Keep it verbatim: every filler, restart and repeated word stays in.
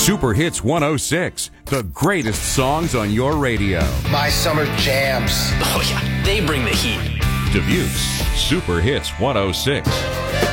Super Hits one oh six, the greatest songs on your radio. My summer jams. Oh, yeah, they bring the heat. Dubuque's Super Hits one oh six.